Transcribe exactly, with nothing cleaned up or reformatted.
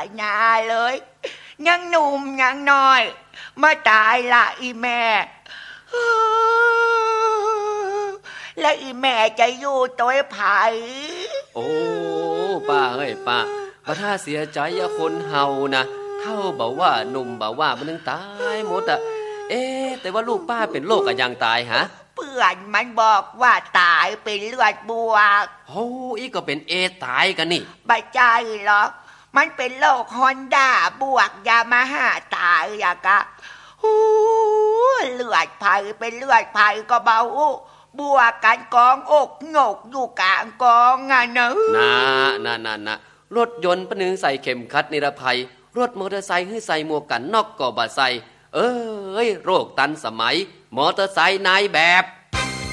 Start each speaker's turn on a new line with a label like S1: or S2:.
S1: ญาเลยยังหนุ่มยังน้อยมาตายละอีแม่แล้วอีแม่จะอยู่ตัวไผ่
S2: โอ้ป้าเฮ้ยป้าว่าถ้าเสียใจอย่าคนเฮานะเท่าบอกว่าหนุ่มบอกว่ามันนึงตายหมดอ่ะเอ๊แต่ว่าลูกป้าเป็นโรคอะยังตายฮะ
S1: เพื่อนมันบอกว่าตายเป็นเลือดบวก
S2: โอ้อีก็เป็นเอตายกันนี่
S1: ไม่ใช่หรอกมันเป็นโรคฮอนด้าบวกยามาฮ่าตายอยากะเลือดไผ่เป็นเลือดไผ่ก็เบาบวกกันกองอกงกอยู่กลางกองอ่ะเนอะ
S2: นะนะนะนะรถยนต์ปนึงใส่เข็มขัดนิรภัยรถมอเตอร์ไซค์ให้ใส่หมวกกันน็อกก็บ่ใส่เอ้ยโรคตันสมัยมอเตอร์ไซค์นายแบบ